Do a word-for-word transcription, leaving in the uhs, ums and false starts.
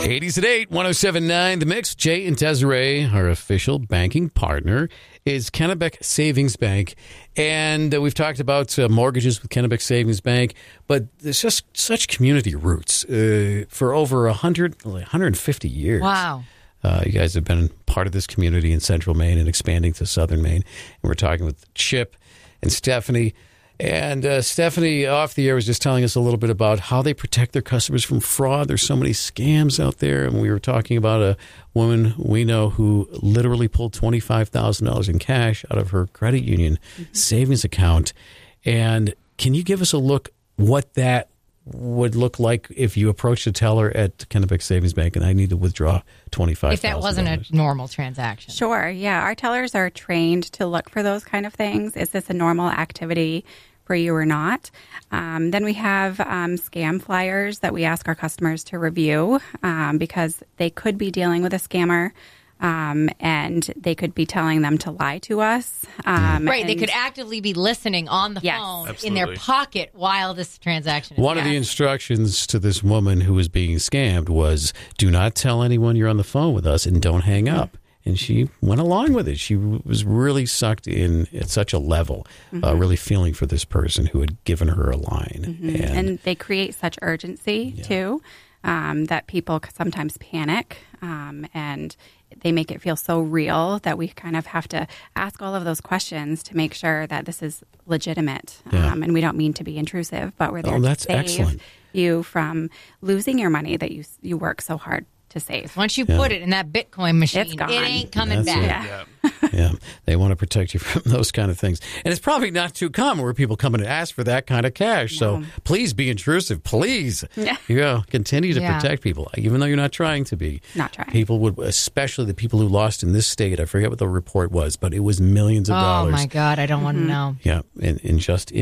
eighties at eight, one oh seven point nine The Mix. Jay and Desiree, our official banking partner, is Kennebec Savings Bank. And uh, we've talked about uh, mortgages with Kennebec Savings Bank, but there's just such community roots uh, for over one hundred, one hundred fifty years. Wow. Uh, you guys have been part of this community in central Maine and expanding to southern Maine. And we're talking with Chip and Stephanie. And uh, Stephanie, off the air, was just telling us a little bit about how they protect their customers from fraud. There's so many scams out there. And we were talking about a woman we know who literally pulled twenty-five thousand dollars in cash out of her credit union mm-hmm. savings account. And can you give us a look what that would look like if you approached a teller at Kennebec Savings Bank and I need to withdraw twenty-five thousand dollars? If that wasn't a normal transaction. Sure, yeah. Our tellers are trained to look for those kind of things. Is this a normal activity for you or not? Um, then we have um, scam flyers that we ask our customers to review um, because they could be dealing with a scammer. Um, and they could be telling them to lie to us. Um, right. They could actively be listening on the yes. phone Absolutely. in their pocket while this transaction is One happening. of the instructions to this woman who was being scammed was, do not tell anyone you're on the phone with us and don't hang up. And she went along with it. She was really sucked in at such a level, mm-hmm. uh, really feeling for this person who had given her a line. Mm-hmm. And, and they create such urgency, yeah. too, um, that people sometimes panic. Um, and they make it feel so real that we kind of have to ask all of those questions to make sure that this is legitimate. Yeah. Um, and we don't mean to be intrusive, but we're there oh, that's to save excellent. you from losing your money that you you work so hard to save. Once you yeah. put it in that Bitcoin machine, It's gone. it ain't coming That's back. it. Yeah. Yeah, they want to protect you from those kind of things. And it's probably not too common where people come and ask for that kind of cash. No. So please be intrusive. Please. Yeah. You know, continue to Yeah. protect people, even though you're not trying to be. Not trying. People would, especially the people who lost in this state. I forget what the report was, but it was millions of Oh, dollars. my God. I don't want to know. Yeah, in, in just